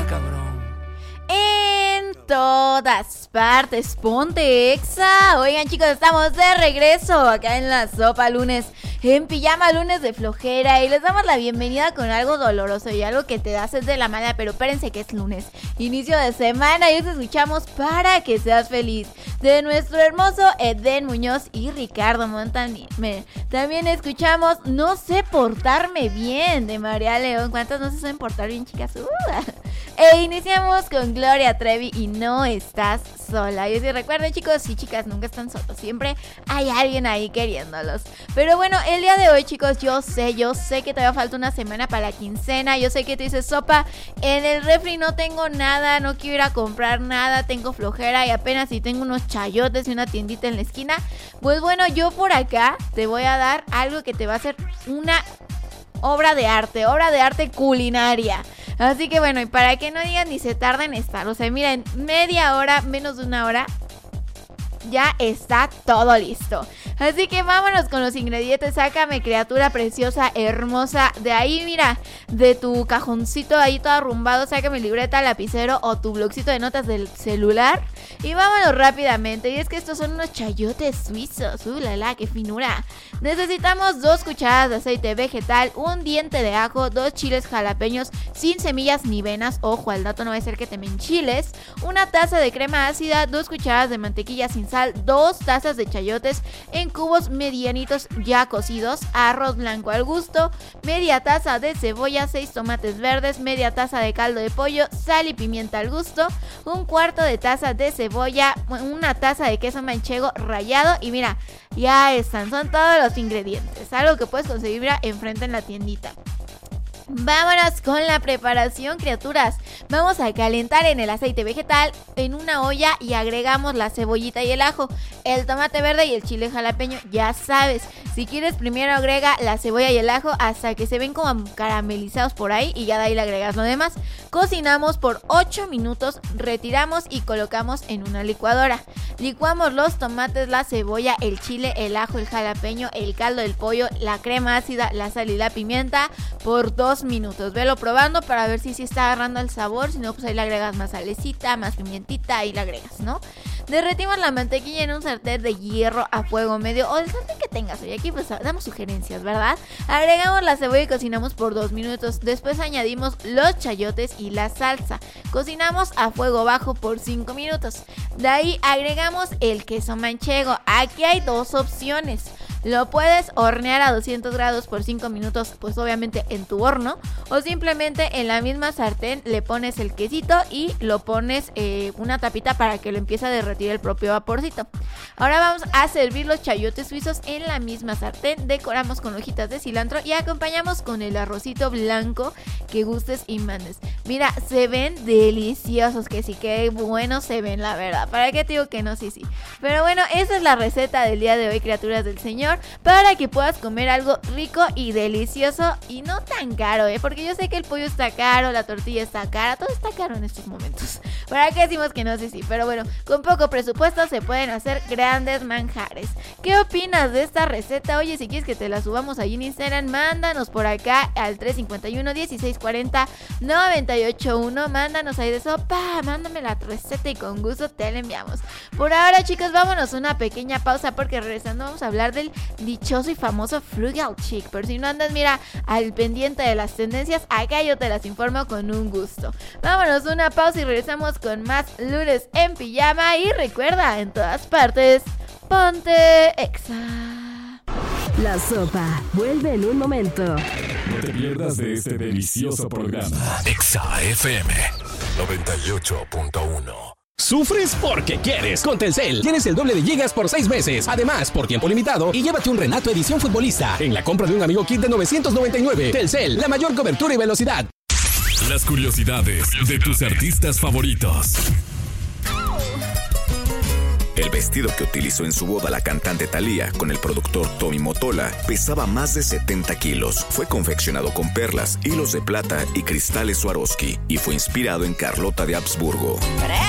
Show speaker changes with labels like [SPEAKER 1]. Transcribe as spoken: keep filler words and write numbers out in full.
[SPEAKER 1] cabrón.
[SPEAKER 2] En todas partes, ponte Exa. Oigan, chicos, estamos de regreso acá en La Sopa Lunes, en pijama, lunes de flojera, y les damos la bienvenida con algo doloroso y algo que te da sed de la mala, pero espérense que es lunes, inicio de semana, y os escuchamos Para que seas feliz, de nuestro hermoso Edén Muñoz y Ricardo Montaner. También escuchamos No sé portarme bien, de María León. ¿Cuántas no se saben portar bien, chicas? Uh. E iniciamos con Gloria Trevi y No estás sola. Y si recuerden, chicos y chicas, nunca están solos, siempre hay alguien ahí queriéndolos. Pero bueno, el día de hoy, chicos, yo sé, yo sé que todavía falta una semana para la quincena. Yo sé que te dices, Sopa, en el refri no tengo nada, no quiero ir a comprar nada, tengo flojera y apenas si tengo unos chayotes y una tiendita en la esquina. Pues bueno, yo por acá te voy a dar algo que te va a hacer una obra de arte, obra de arte culinaria. Así que bueno, y para que no digan ni se tarda en estar, o sea, miren, media hora, menos de una hora, ya está todo listo. Así que vámonos con los ingredientes. Sácame, criatura preciosa, hermosa, de ahí, mira, de tu cajoncito ahí todo arrumbado, sácame libreta, lapicero o tu blocito de notas del celular. Y vámonos rápidamente. Y es que estos son unos chayotes suizos. ¡Uh, la, la, qué finura! Necesitamos dos cucharadas de aceite vegetal, un diente de ajo, dos chiles jalapeños sin semillas ni venas. Ojo, al dato no va a ser que te me enchiles. Una taza de crema ácida, dos cucharadas de mantequilla sin sal, dos tazas de chayotes en cubos medianitos ya cocidos, arroz blanco al gusto, media taza de cebolla, seis tomates verdes, media taza de caldo de pollo, sal y pimienta al gusto, un cuarto de taza de cebolla, una taza de queso manchego rallado. Y mira, ya están, son todos los ingredientes, algo que puedes conseguir mira, enfrente en la tiendita. Vámonos con la preparación, criaturas. Vamos a calentar en el aceite vegetal en una olla y agregamos la cebollita y el ajo, el tomate verde y el chile jalapeño. Ya sabes, si quieres primero agrega la cebolla y el ajo hasta que se ven como caramelizados por ahí y ya de ahí le agregas lo demás. Cocinamos por ocho minutos, retiramos y colocamos en una licuadora. Licuamos los tomates, la cebolla, el chile, el ajo, el jalapeño, el caldo del pollo, la crema ácida, la sal y la pimienta por dos minutos. Velo probando para ver si sí está agarrando el sabor. Si no, pues ahí le agregas más salecita, más pimientita y le agregas, ¿no? Derretimos la mantequilla en un sartén de hierro a fuego medio o el sartén que tengas. Hoy aquí pues damos sugerencias, ¿verdad? Agregamos la cebolla y cocinamos por dos minutos. Después añadimos los chayotes y la salsa. Cocinamos a fuego bajo por cinco minutos. De ahí agregamos el queso manchego. Aquí hay dos opciones. Lo puedes hornear a doscientos grados por cinco minutos, pues obviamente en tu horno, o simplemente en la misma sartén le pones el quesito y lo pones eh, una tapita para que lo empiece a derretir el propio vaporcito. Ahora vamos a servir los chayotes suizos en la misma sartén, decoramos con hojitas de cilantro y acompañamos con el arrocito blanco que gustes y mandes. Mira, se ven deliciosos, que sí, que buenos se ven, la verdad. ¿Para qué te digo que no? Sí, sí. Pero bueno, esa es la receta del día de hoy, criaturas del Señor, para que puedas comer algo rico y delicioso y no tan caro, ¿eh? Porque yo sé que el pollo está caro, la tortilla está cara, todo está caro en estos momentos. ¿Para qué decimos que no? Sí, sí. Pero bueno, con poco presupuesto se pueden hacer grandes manjares. ¿Qué opinas de esta receta? Oye, si quieres que te la subamos ahí en Instagram, mándanos por acá al tres cinco uno, dieciséis cuarenta, noventa y ocho uno. Mándanos ahí de Sopa, mándame la receta y con gusto te la enviamos. Por ahora, chicos, vámonos a una pequeña pausa porque regresando vamos a hablar del dichoso y famoso Frugal Chic. Pero si no andas, mira, al pendiente de las tendencias, acá yo te las informo con un gusto. Vámonos a una pausa y regresamos con más lunes en pijama. Y recuerda, en todas partes, ponte Exa.
[SPEAKER 3] La Sopa vuelve en un momento.
[SPEAKER 4] No te pierdas de este delicioso programa.
[SPEAKER 5] Exa F M noventa y ocho punto uno.
[SPEAKER 6] ¿Sufres porque quieres? Con Telcel tienes el doble de gigas por seis meses. Además, por tiempo limitado, y llévate un Renato edición futbolista en la compra de un amigo kit de novecientos noventa y nueve. Telcel, la mayor cobertura y velocidad.
[SPEAKER 4] Las curiosidades de tus artistas favoritos.
[SPEAKER 5] El vestido que utilizó en su boda la cantante Thalía con el productor Tommy Mottola pesaba más de setenta kilos. Fue confeccionado con perlas, hilos de plata y cristales Swarovski y fue inspirado en Carlota de Habsburgo.